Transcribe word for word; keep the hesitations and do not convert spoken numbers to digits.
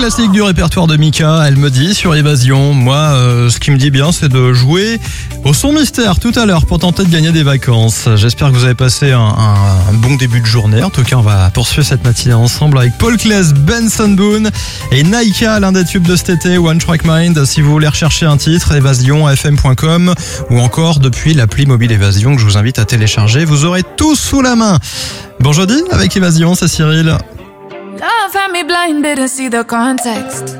classiques du répertoire de Mika, elle me dit sur Évasion. Moi, euh, ce qui me dit bien, c'est de jouer au son mystère tout à l'heure pour tenter de gagner des vacances. J'espère que vous avez passé un, un, un bon début de journée. En tout cas, on va poursuivre cette matinée ensemble avec Paul Claes, Benson Boone et Naika, l'un des tubes de cet été, One Track Mind. Si vous voulez rechercher un titre, évasion f m point com ou encore depuis l'appli mobile Évasion que je vous invite à télécharger. Vous aurez tout sous la main. Bon jeudi avec Évasion, c'est Cyril. Love had me blinded to see the context.